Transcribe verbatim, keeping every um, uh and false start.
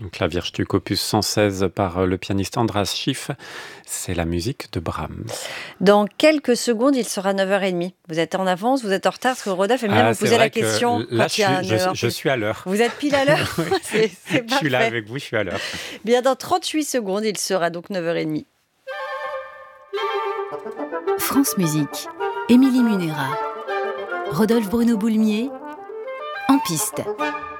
Klavierstück opus cent seize par le pianiste Andras Schiff. C'est la musique de Brahms. Dans quelques secondes, il sera neuf heures trente. Vous êtes en avance, vous êtes en retard, parce que Rodolphe aime bien Ah, vous c'est poser vrai la question. que là, quand il y a je, une suis, heure je, je suis à l'heure. Vous êtes pile à l'heure. Oui. c'est, c'est Je suis là parfait. avec vous, je suis à l'heure. Bien, dans trente-huit secondes, il sera donc neuf heures trente. France Musique, Émilie Munera, Rodolphe Bruno Boulmier, en piste.